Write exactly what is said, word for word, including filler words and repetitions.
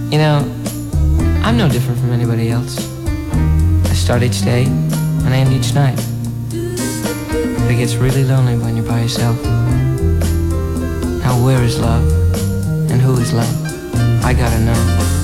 You know, I'm no different from anybody else. I start each day and I end each night. But it gets really lonely when you're by yourself. Now where is love? And who is love? I gotta know.